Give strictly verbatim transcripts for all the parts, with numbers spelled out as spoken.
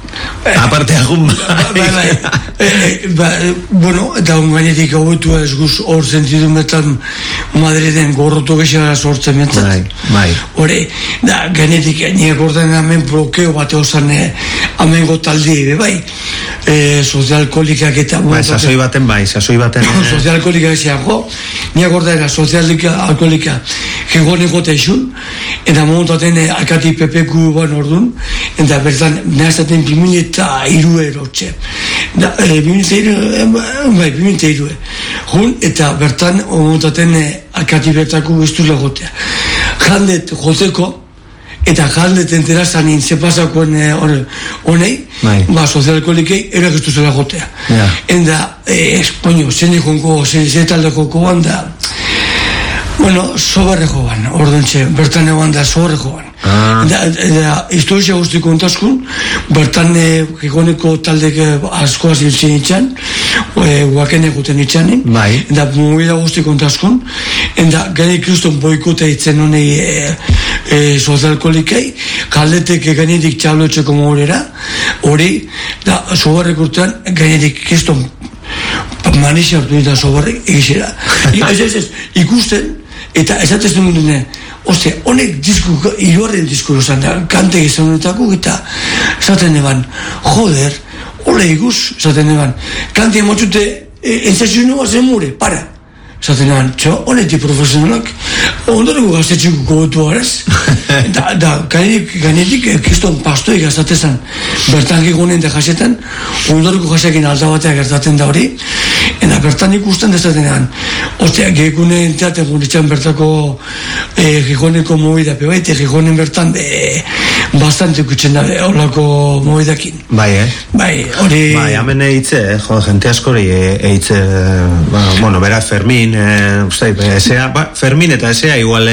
Aparte agun bueno, eta ungainetik hauetu ez guz hor sentidu metan Madriden gorrotu gexera sortzen mentzat. Bai, bai. Hore, da, gainetik nire gordan hemen blokeo bat eozan amengo taldi, bai, sozialkolikak eta... Bai, sasoi baten bai, sasoi baten... Sozialkolikak ezean, jo, nire gordan sozialkolikak jegoneko teixun, eta montaten akati pepeku ban ordun, eta bertan nahazaten bimile eta iru erotxe. Bimile eta iru, bai, bimile eta iru. Jun, eta bertan montaten akati bertako guztula gotea. Jandet joteko, eta jandet entera zanin zepasakoen honei, ba, sozialkolikei erakistu zela gotea. Enda, espoño, zene jonko, zene taldeko koan da, bueno, sobarre joan, orduntxe, bertan egon da sobarre joan. Eta historia guzti kontaskun, bertan egoneko taldek askoaz hiltzen itxan, guaken eguten itxanin, eta mugila guzti kontaskun, eta gane kriston boikotea itzen honei sozialkolikei, kaldetek ganetik txablotzeko mogorera, hori, da sobarrek urtean ganetik kriston manixi hartu dita sobarrek egizera. Ez ez ez, ikusten, eta esatez duen, ostia, honek disku, iruaren disku esan da, kante izan honetako, eta esaten eban, joder, ole iguz, esaten eban, kante emotxute, entzatxu nua zen mure, para. Esaten eban, txo, honetik profesionalak, ondoreko gaztetxeko gogotu garaz, da, gainetik, kriston pastoi gaztatezan, bertan gegonen da jasetan, ondoreko jasekin alta batea gertatzen da hori, eta bertan ikusten dezaten egan, ostia, gekunen teaten guretxan bertako gegoneko movida, pe baite, gegonen bertan bastante ikutzen da, horlako movidakin. Bai, eh? Bai, hori... Bai, hamen eitze, eh, jo, jente askori eitze, bueno, beraz, Fermin, ustai, esea, ba, Fermin eta esea, igual,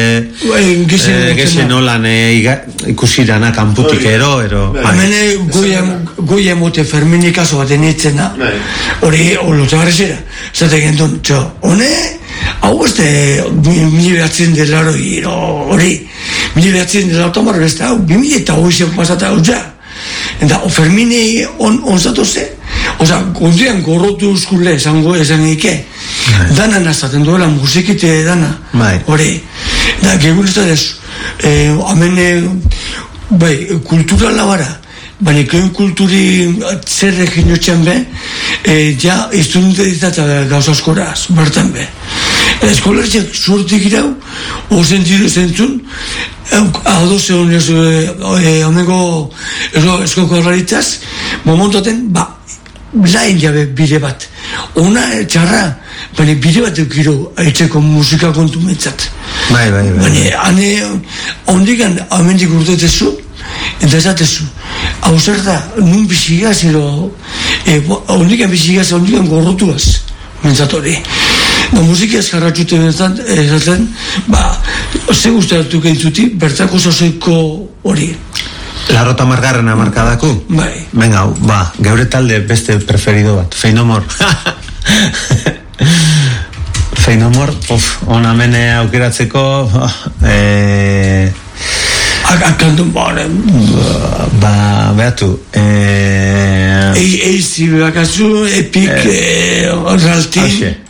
gezen holan ikusirana kanputik ero, ero... Hamen goia emote Fermin ikaso baten eitzen da, hori, olotagarrezera, zate gendun, txo, hone, hau beste, mili behatzen delaro, hori, mili behatzen delaro tamar, beste, hau, bimili eta hoi zen pasata hau ja. Eta, Fermini onzatu ze, oza, kondian gorrotu euskule, esango, esan eke, dana nazaten duela, musikite dana, hori, da, gegun ez da ez, hamen, bai, kultura labara, baina kein kulturi zer egin jotxean be, ja, iztunte ditzat gauza askoraz, bertan be. Eskolartxek sortik irau, ozen zentzun, hau doze honez, amengo eskoko horraritzaz, momentoten, ba, lain jabe bide bat. Ona txarra, baina bide bat eukiro aitzeko musika kontu mentzat. Bai, bai, bai. Baina, hane, ondikan amendik urtetezu, eta esatezu, hau zer da, nun bizigaz, ero, ondikan bizigaz, ondikan gorrotuaz, mentzat hori. Da musikaz jarratxute bentzat, esaten, ba, ze guztiatu gehitzuti, bertako sasoiko hori. Larrota margarren amarkadako? Bai. Venga, ba, geure talde beste preferido bat, Feinomor. Feinomor, of, ona mene aukeratzeko, eee... Akantun baren. Ba, behatu. Eizi bakazu, epik, raltin.